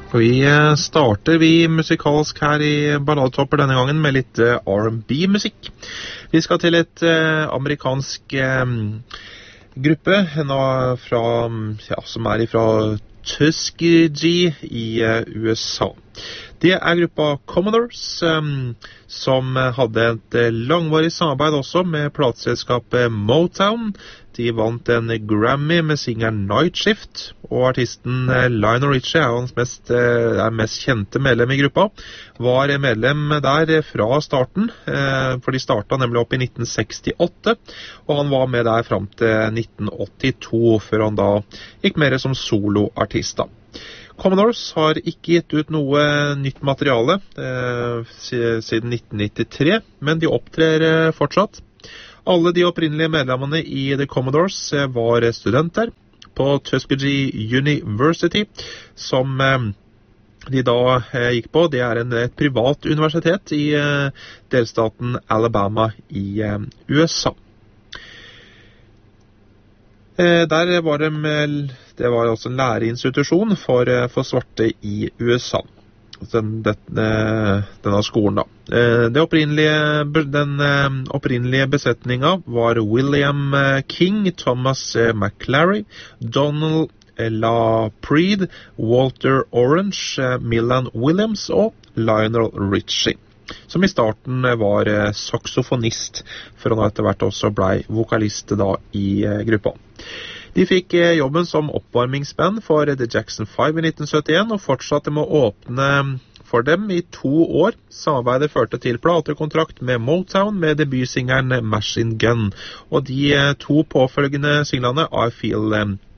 Vi starter musikalsk her i Balladetopper denne gangen med litt R&B-musikk. Vi skal til et amerikansk gruppe som fra Tuskegee i USA. Det gruppa Commodores, som hadde et langvarig samarbeid også med plateselskapet Motown. De vant en Grammy med singelen Night Shift, og artisten Lionel Richie hans mest kjente medlem i gruppa, var medlem der fra starten, for de startet nemlig opp i 1968, og han var med der frem til 1982, før han da gikk mer som soloartist da. Commodores har ikke gitt ut noe nytt materiale siden 1993, men de opptrer fortsatt. Alle de opprinnelige medlemmene i The Commodores var studenter på Tuskegee University, som de da gikk på. Det et privat universitet i delstaten Alabama i USA. Der var det var også en læreinstitusjon for svarte i USA. Denne skolen da. Den opprinnelige besetningen var William King, Thomas McClary, Donald LaPreed, Walter Orange, Millan Williams og Lionel Richie, som i starten var saksofonist, for han etter hvert også ble vokalist da i gruppa. De fikk jobben som oppvarmingsband for The Jackson 5 i 1971, og fortsatte med å åpne for dem i 2 år. Samarbeidet førte til platekontrakt med Motown med debutsingeren Machine Gun, og de 2 påfølgende singlene I Feel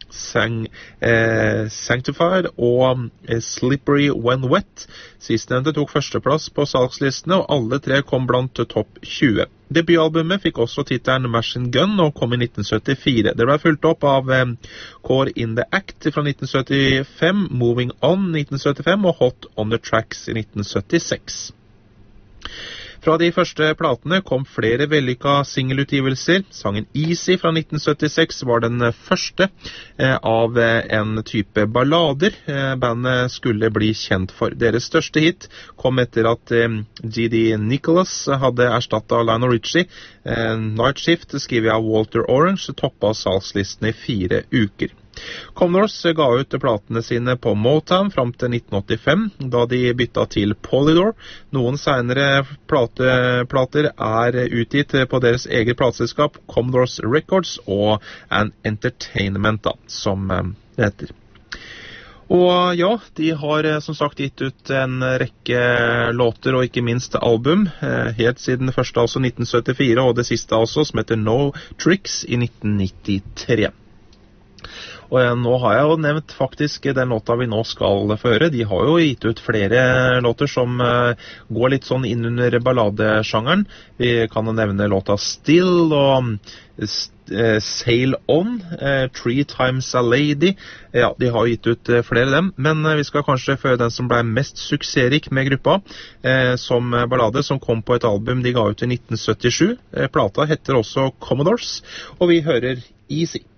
Sanctified og Slippery When Wet. Sistnevnte tok førsteplass på salgslistene, og alle 3 kom blant topp 20. Debutalbumet fikk også titelen Machine Gun og kom i 1974. Det ble fulgt opp av Caught in the Act fra 1975, Moving On 1975 og Hot on the Tracks i 1976. Fra de første platene kom flere vellykka singelutgivelser. Sangen Easy fra 1976 var den første av en type ballader bandet skulle bli kjent for. Deres største hit kom etter at G.D. Nicholas hadde erstattet Lionel Richie. Night Shift, skrevet av Walter Orange, toppet salgslisten i 4 uker. Commodores ga ut platene sine på Motown frem til 1985, da de bytta til Polydor. Noen senere plater utgitt på deres eget plateselskap Commodores Records og An Entertainment, da, som det heter. Og ja, de har som sagt gitt ut en rekke låter og ikke minst album, helt siden det første altså 1974, og det siste altså, som heter No Tricks i 1993. Og nå har jeg jo nevnt faktisk den låta vi nå skal få høre. De har jo gitt ut flere låter som går litt sånn inn under balladesjangeren. Vi kan jo nevne låta Still og Sail On, 3 Times a Lady. Ja, de har gitt ut flere av dem, men vi skal kanskje få høre den som ble mest suksessrik med gruppa, som ballade, som kom på et album de ga ut i 1977. Plata heter også Commodores, og vi hører Easy.